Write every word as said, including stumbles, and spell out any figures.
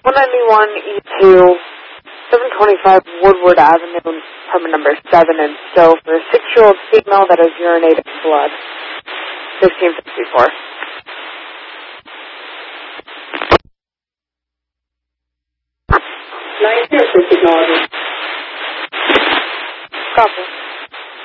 one ninety-one E two, seven twenty-five Woodward Avenue, apartment number seven in Stowe, for a six-year-old female that has urinated blood. fifteen fifty-four. nine zero for technology. Copy.